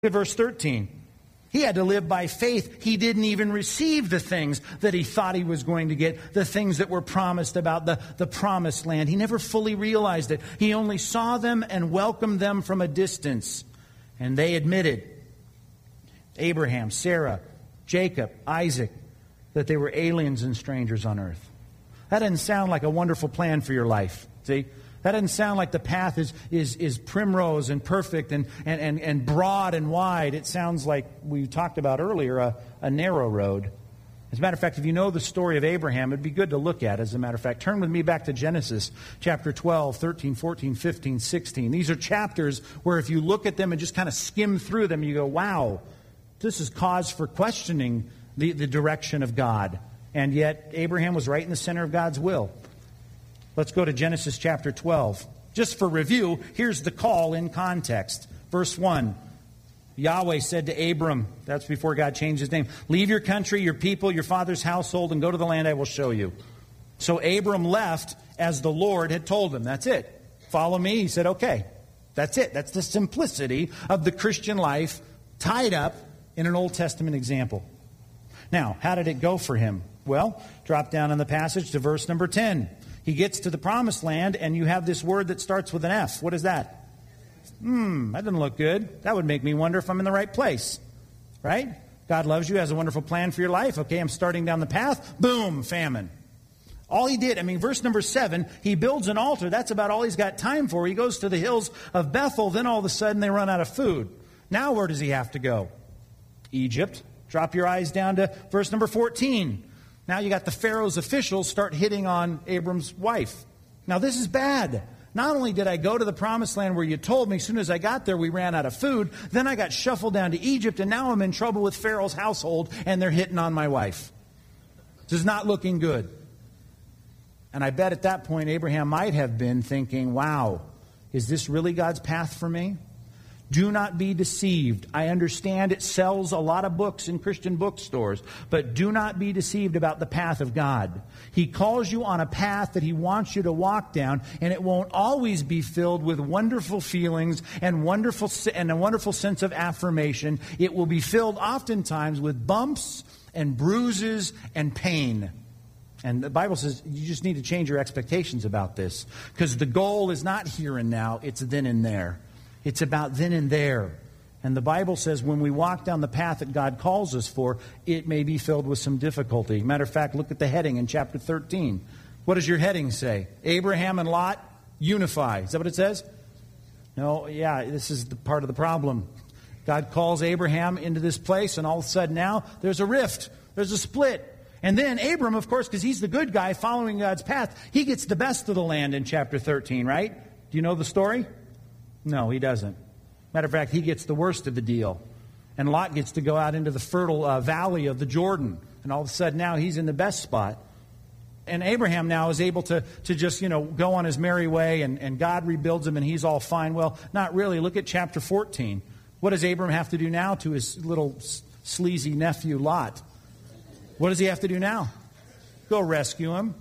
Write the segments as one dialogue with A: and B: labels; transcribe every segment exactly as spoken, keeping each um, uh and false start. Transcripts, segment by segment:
A: Verse thirteen. He had to live by faith. He didn't even receive the things that he thought he was going to get, the things that were promised about the, the promised land. He never fully realized it. He only saw them and welcomed them from a distance. And they admitted, Abraham, Sarah, Jacob, Isaac, that they were aliens and strangers on earth. That doesn't sound like a wonderful plan for your life. See? That doesn't sound like the path is is is primrose and perfect and, and, and, and broad and wide. It sounds like we talked about earlier, a, a narrow road. As a matter of fact, if you know the story of Abraham, it'd be good to look at. As a matter of fact, turn with me back to Genesis chapter twelve, thirteen, fourteen, fifteen, sixteen. These are chapters where if you look at them and just kind of skim through them, you go, wow, this is cause for questioning the, the direction of God. And yet, Abraham was right in the center of God's will. Let's go to Genesis chapter twelve. Just for review, here's the call in context. Verse one. Yahweh said to Abram, that's before God changed his name, leave your country, your people, your father's household, and go to the land I will show you. So Abram left as the Lord had told him. That's it. Follow me. He said, okay. That's it. That's the simplicity of the Christian life tied up in an Old Testament example. Now, how did it go for him? Well, drop down in the passage to verse number ten. He gets to the promised land, and you have this word that starts with an F. What is that? Hmm, that doesn't look good. That would make me wonder if I'm in the right place. Right? God loves you, has a wonderful plan for your life. Okay, I'm starting down the path. Boom, famine. All he did, I mean, verse number seven, he builds an altar. That's about all he's got time for. He goes to the hills of Bethel. Then all of a sudden they run out of food. Now where does he have to go? Egypt. Drop your eyes down to verse number fourteen. Now you got the Pharaoh's officials start hitting on Abram's wife. Now this is bad. Not only did I go to the promised land where you told me, as soon as I got there we ran out of food, then I got shuffled down to Egypt, and now I'm in trouble with Pharaoh's household, and they're hitting on my wife. This is not looking good. And I bet at that point Abraham might have been thinking, wow, is this really God's path for me? Do not be deceived. I understand it sells a lot of books in Christian bookstores, but do not be deceived about the path of God. He calls you on a path that He wants you to walk down, and it won't always be filled with wonderful feelings and wonderful and a wonderful sense of affirmation. It will be filled oftentimes with bumps and bruises and pain. And the Bible says you just need to change your expectations about this, because the goal is not here and now, it's then and there. It's about then and there. And the Bible says when we walk down the path that God calls us for, it may be filled with some difficulty. Matter of fact, look at the heading in chapter thirteen. What does your heading say? Abraham and Lot unify. Is that what it says? No, yeah, this is the part of the problem. God calls Abraham into this place, and all of a sudden now there's a rift. There's a split. And then Abram, of course, because he's the good guy following God's path, he gets the best of the land in chapter thirteen, right? Do you know the story? No, he doesn't. Matter of fact, he gets the worst of the deal. And Lot gets to go out into the fertile uh, valley of the Jordan. And all of a sudden now he's in the best spot. And Abraham now is able to, to just, you know, go on his merry way, and, and God rebuilds him and he's all fine. Well, not really. Look at chapter fourteen. What does Abraham have to do now to his little sleazy nephew Lot? What does he have to do now? Go rescue him.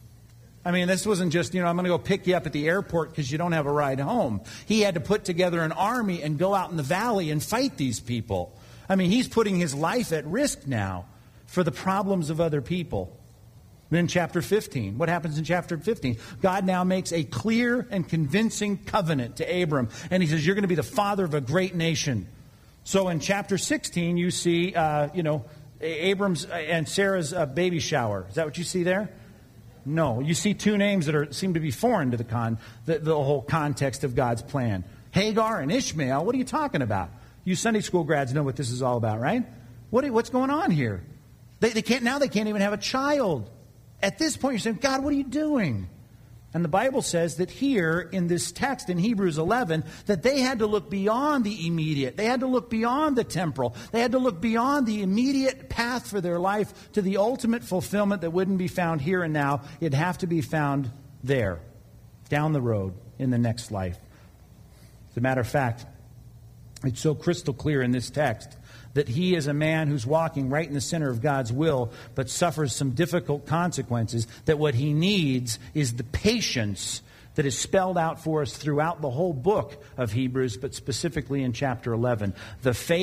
A: I mean, this wasn't just, you know, I'm going to go pick you up at the airport because you don't have a ride home. He had to put together an army and go out in the valley and fight these people. I mean, he's putting his life at risk now for the problems of other people. Then chapter fifteen. What happens in chapter fifteen? God now makes a clear and convincing covenant to Abram. And he says, you're going to be the father of a great nation. So in chapter sixteen, you see, uh, you know, Abram's and Sarah's uh, baby shower. Is that what you see there? No, you see two names that are seem to be foreign to the con the, the whole context of God's plan. Hagar and Ishmael. What are you talking about? You Sunday school grads know what this is all about, right? What what's going on here? They they can't now. They can't even have a child. At this point, you're saying, God, what are you doing? And the Bible says that here in this text in Hebrews eleven, that they had to look beyond the immediate. They had to look beyond the temporal. They had to look beyond the immediate path for their life to the ultimate fulfillment that wouldn't be found here and now. It'd have to be found there, down the road, in the next life. As a matter of fact, it's so crystal clear in this text that he is a man who's walking right in the center of God's will, but suffers some difficult consequences, that what he needs is the patience that is spelled out for us throughout the whole book of Hebrews, but specifically in chapter eleven. The faith